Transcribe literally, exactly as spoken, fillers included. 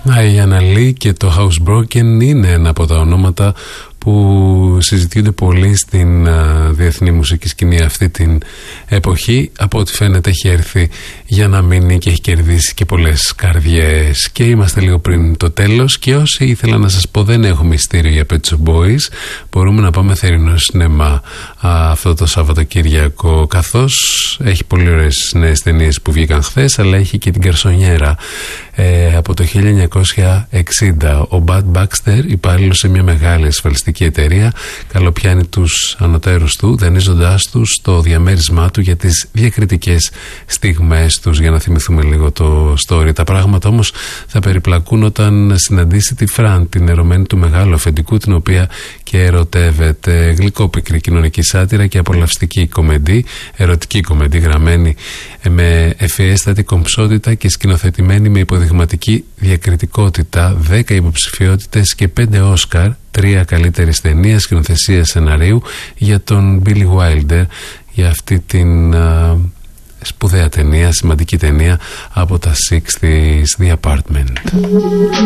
Η Αναλή και το Housebroken είναι ένα από τα ονόματα που συζητιούνται πολύ στην uh, διεθνή μουσική σκηνή αυτή την εποχή. Από ό,τι φαίνεται έχει έρθει για να μείνει και έχει κερδίσει και πολλές καρδιές. Και είμαστε λίγο πριν το τέλος, και όσοι ήθελα να σας πω δεν έχω μυστήριο για Pet Shop Boys, μπορούμε να πάμε θερινό σινεμά uh, αυτό το Σαββατοκύριακο, καθώς έχει πολύ ωραίες νέες ταινίες που βγήκαν χθες, αλλά έχει και την Καρσονιέρα ε, από το χίλια εννιακόσια εξήντα. Ο Bud Baxter, υπάλληλος σε μια μεγάλη ασφαλιστική εταιρεία, καλοπιάνει τους ανωτέρους του, δανείζοντάς τους το διαμέρισμά του για τις διακριτικές στιγμές τους. Για να θυμηθούμε λίγο το story. Τα πράγματα όμως θα περιπλακούν όταν συναντήσει τη Φραν, την ερωμένη του μεγάλου αφεντικού, την οποία και ερωτεύεται. Γλυκόπικρη κοινωνική σάτυρα και απολαυστική κομμεντή, ερωτική κομμεντή, γραμμένη με ευφιέστατη κομψότητα και σκηνοθετημένη με υποδειγματική διακριτικότητα. Δέκα υποψηφιότητες και πέντε Όσκαρ, τρία καλύτερης ταινίας, σκηνοθεσία σεναρίου για τον Billy Wilder, για αυτή την uh, σπουδαία ταινία, σημαντική ταινία από τα εξήντα, The Apartment.